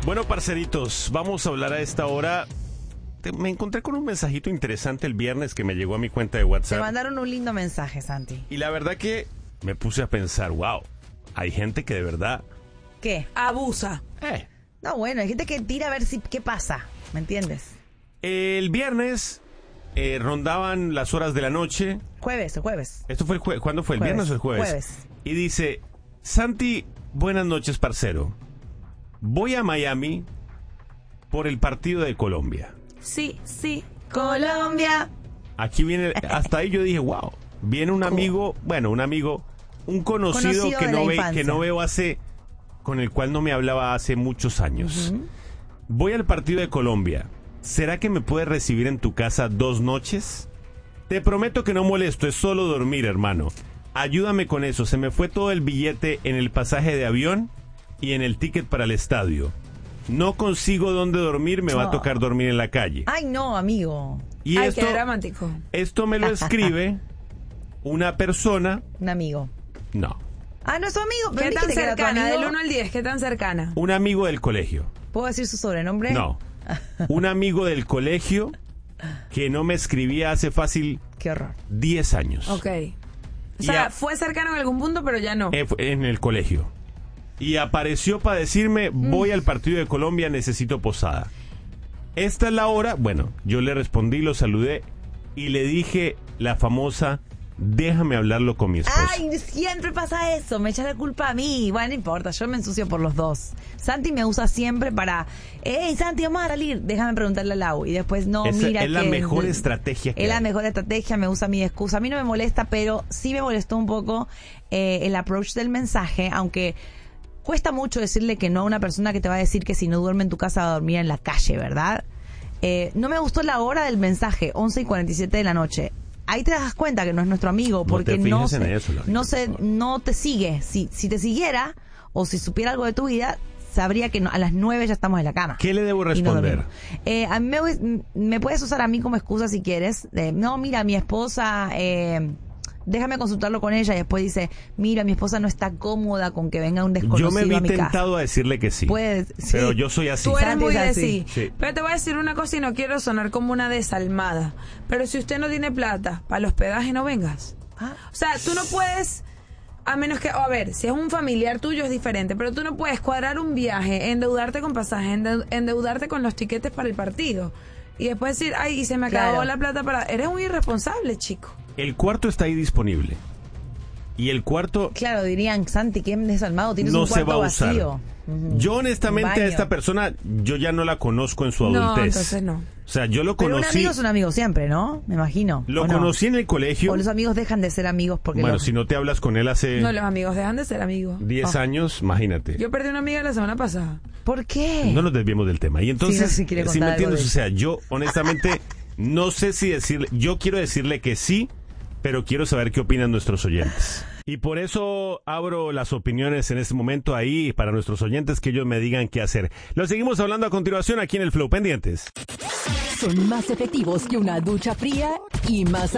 Bueno, parceritos, vamos a hablar a esta hora. Me encontré con un mensajito interesante el viernes que me llegó a mi cuenta de WhatsApp. Te mandaron un lindo mensaje, Santi. Y la verdad que me puse a pensar, wow, hay gente que de verdad... ¿Qué? Abusa. No, bueno, hay gente que tira a ver qué pasa, ¿me entiendes? El viernes rondaban las horas de la noche. Jueves. ¿Esto fue el jueves? ¿Cuándo fue? ¿El viernes o el jueves? Jueves. Y dice, Santi, buenas noches, parcero. Voy a Miami por el partido de Colombia. Sí, Colombia. Aquí viene, hasta ahí yo dije, wow, viene un amigo, un conocido que no veo con el cual no me hablaba hace muchos años. Uh-huh. Voy al partido de Colombia. ¿Será que me puedes recibir en tu casa 2 noches? Te prometo que no molesto, es solo dormir, hermano. Ayúdame con eso, se me fue todo el billete en el pasaje de avión y en el ticket para el estadio. No consigo dónde dormir, me va a tocar dormir en la calle. Ay, no, amigo. Y qué dramático. Esto me lo escribe una persona. Un amigo. No. Ah, no es tu amigo. ¿Qué tan cercana? Del 1 al 10, ¿qué tan cercana? Un amigo del colegio. ¿Puedo decir su sobrenombre? No. Un amigo del colegio que no me escribía hace fácil... Qué horror. 10 años. Ok. O sea, fue cercano en algún punto, pero ya no. En el colegio. Y apareció para decirme, voy al partido de Colombia, necesito posada. Esta es la hora. Bueno, yo le respondí, lo saludé y le dije la famosa, déjame hablarlo con mi esposa. Ay, siempre pasa eso, me echa la culpa a mí. Bueno, no importa, yo me ensucio por los dos. Santi me usa siempre para, Santi, vamos a salir, déjame preguntarle a Lau. Y después, no, mira, es la mejor estrategia que es hay. La mejor estrategia, me usa mi excusa. A mí no me molesta, pero sí me molestó un poco el approach del mensaje, aunque... Cuesta mucho decirle que no a una persona que te va a decir que si no duerme en tu casa va a dormir en la calle, ¿verdad? No me gustó la hora del mensaje, 11:47 de la noche. Ahí te das cuenta que no es nuestro amigo, porque no te sigue. Si te siguiera o si supiera algo de tu vida, sabría que a las 9 ya estamos en la cama. ¿Qué le debo responder? A mí me puedes usar a mí como excusa si quieres. No, mira, mi esposa... déjame consultarlo con ella y después dice, mira, mi esposa no está cómoda con que venga un desconocido a mi casa. Yo me vi tentado a decirle que sí. Pero yo soy así. Tú eres muy de sí. Pero te voy a decir una cosa y no quiero sonar como una desalmada. Pero si usted no tiene plata para el hospedaje, no vengas. O sea, tú no puedes... A menos que, a ver, si es un familiar tuyo es diferente, pero tú no puedes cuadrar un viaje, endeudarte con pasajes, endeudarte con los tiquetes para el partido. Y después decir, ay, y se me acabó la plata para... Eres un irresponsable, chico. El cuarto está ahí disponible. Y el cuarto... Claro, dirían, Santi, qué desalmado, tienes no un cuarto se va a usar. Vacío. Uh-huh. Yo honestamente a esta persona, yo ya no la conozco en su adultez. No, entonces no. O sea, yo lo conocí... Pero un amigo es un amigo siempre, ¿no? Me imagino. Lo conocí en el colegio. O los amigos dejan de ser amigos porque... Bueno, si no te hablas con él hace... No, los amigos dejan de ser amigos. 10 años, imagínate. Yo perdí una amiga la semana pasada. ¿Por qué? No nos desviemos del tema. Y entonces, si me entiendes, o sea, yo honestamente no sé si decirle... Yo quiero decirle que sí, pero quiero saber qué opinan nuestros oyentes. Y por eso abro las opiniones en este momento ahí para nuestros oyentes, que ellos me digan qué hacer. Lo seguimos hablando a continuación aquí en el Flow. Pendientes. Son más efectivos que una ducha fría y más